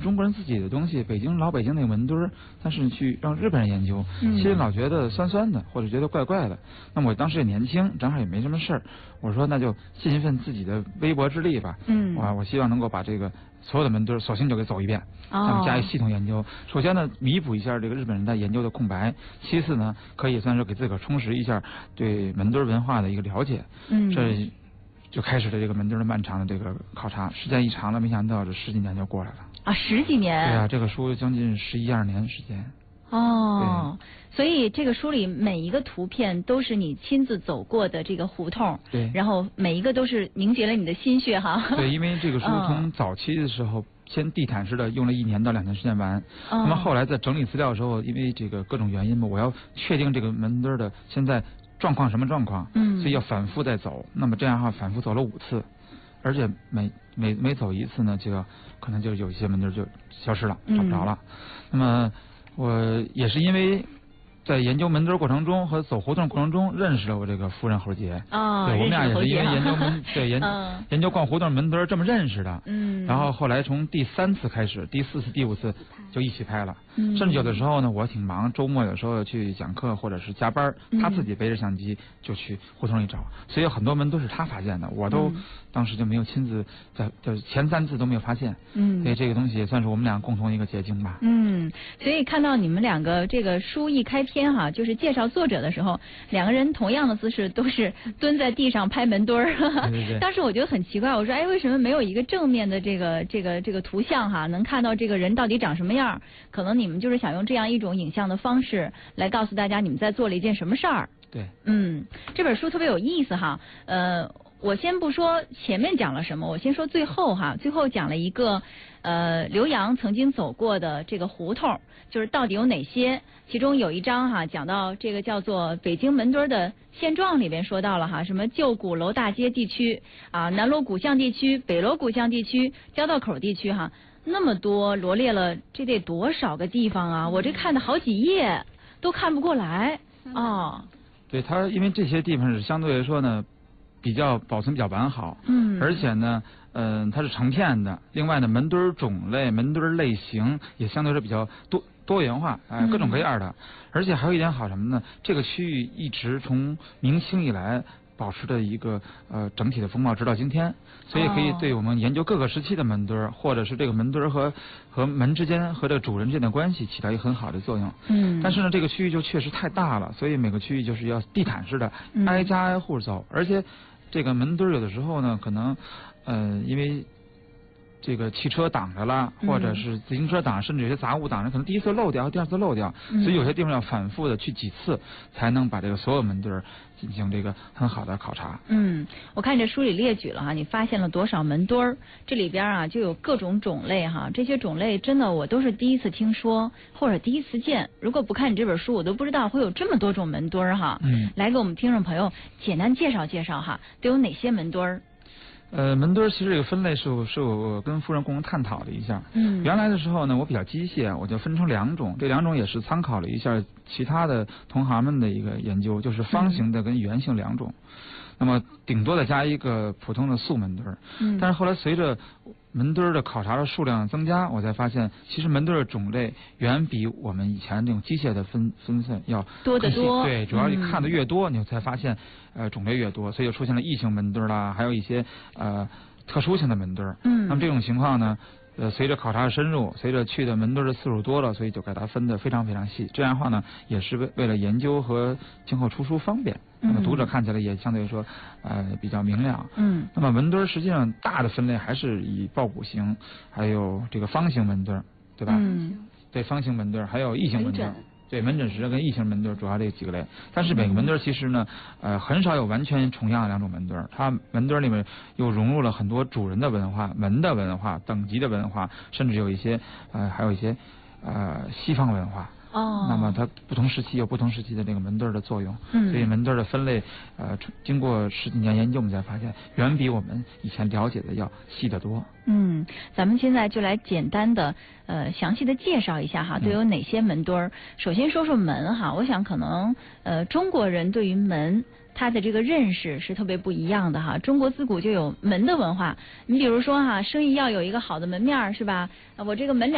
中国人自己的东西，老北京那个门墩儿，但是去让日本人研究，心里老觉得酸酸的，或者觉得怪怪的。那么我当时也年轻，正好也没什么事儿，我说那就尽一份自己的微薄之力吧。我希望能够把这个所有的门墩儿索性就给走一遍，那么加以系统研究。首先呢，弥补一下这个日本人在研究的空白；其次呢，可以算是给自个儿充实一下对门墩儿文化的一个了解。这就开始了这个门墩儿的漫长的这个考察，时间一长了，没想到这10几年就过来了啊，10几年。 对啊，这个书将近11、12年时间。 哦，所以这个书里每一个图片都是你亲自走过的这个胡同， 对， 然后每一个都是凝结了你的心血哈。 对，因为这个书从早期的时候，先地毯式的用了1年到2年时间完，那么后来在整理资料的时候，因为这个各种原因嘛，我要确定这个门墩儿的现在状况什么状况，所以要反复再走。那么这样的话，反复走了5次，而且每走一次呢，可能就有一些门墩就消失了，找不着了。那么我也是因为在研究门墩过程中和走胡同过程中认识了我这个夫人侯杰。对，我们俩也是因为研究研究逛胡同门墩这么认识的。然后后来从第3次开始，第4次、第5次就一起拍了。甚至有的时候呢，我挺忙，周末有时候去讲课或者是加班，他自己背着相机就去胡同里找，所以有很多门都是他发现的，我都当时就没有亲自就前3次都没有发现。所以这个东西也算是我们俩共同一个结晶吧。 所以看到你们2个这个书一开篇哈，就是介绍作者的时候，2个人同样的姿势都是蹲在地上拍门墩儿。 对。 当时我觉得很奇怪，我说为什么没有一个正面的这个图像哈，能看到这个人到底长什么样？可能你们就是想用这样一种影像的方式来告诉大家你们在做了一件什么事儿。 对。 这本书特别有意思哈。我先不说前面讲了什么，我先说最后哈。最后讲了一个刘洋曾经走过的这个胡同，就是到底有哪些。其中有一章哈讲到这个叫做北京门墩的现状里边说到了哈，什么旧鼓楼大街地区啊，南锣鼓巷地区、北锣鼓巷地区、交道口地区哈，那么多罗列了，这得多少个地方啊？我这看的好几页都看不过来哦。 对，它因为这些地方是相对来说呢保存比较完好，而且呢它是成片的。另外呢，门墩种类、门墩类型也相对是比较多元化，各种各样的。而且还有一点好什么呢？这个区域一直从明清以来保持的一个整体的风貌，直到今天，所以可以对我们研究各个时期的门墩或者是这个门墩和门之间和这个主人之间的关系起到一个很好的作用。但是呢，这个区域就确实太大了，所以每个区域就是要地毯式的挨家挨户走，而且这个门墩有的时候呢，可能因为这个汽车挡着了，或者是自行车挡，甚至有些杂物挡着，可能第1次漏掉，第2次漏掉，所以有些地方要反复的去几次，才能把这个所有门墩进行这个很好的考察。 我看这书里列举了哈，你发现了多少门墩儿？这里边啊就有各种种类哈，这些种类真的我都是第一次听说或者第一次见。如果不看你这本书，我都不知道会有这么多种门墩儿哈。来给我们听众朋友简单介绍介绍哈，都有哪些门墩儿？ 门墩其实这个分类是我跟夫人共同探讨了一下。原来的时候呢，我比较机械，我就分成2种，这2种也是参考了一下其他的同行们的一个研究，就是方形的跟圆形2种。那么顶多再加一个普通的素门墩但是后来随着门墩的考察的数量增加，我才发现其实门墩的种类远比我们以前这种机械的分寸要多得多。 对，主要你看的越多，你才发现种类越多，所以就出现了异形门墩啦，还有一些特殊性的门墩。那么这种情况呢，随着考察的深入，随着去的门墩的次数多了，所以就给它分得非常非常细。这样的话呢，也是为了研究和今后出书方便。那么读者看起来也相对来说比较明亮。那么门墩实际上大的分类还是以抱鼓形，还有这个方形门墩，对吧？对，方形门墩还有异形门墩。对，门诊石跟异形门墩主要这几个类，但是每个门墩其实呢，很少有完全重样的2种门墩，它门墩里面又融入了很多主人的文化、门的文化、等级的文化，甚至有一些还有一些西方文化。那么它不同时期有不同时期的这个门墩的作用，所以门墩的分类经过10几年研究，我们才发现远比我们以前了解的要细得多。 咱们现在就来简单的详细的介绍一下哈，都有哪些门墩。首先说说门哈，我想可能中国人对于门它的这个认识是特别不一样的哈。中国自古就有门的文化，你比如说哈，生意要有一个好的门面是吧？我这个门脸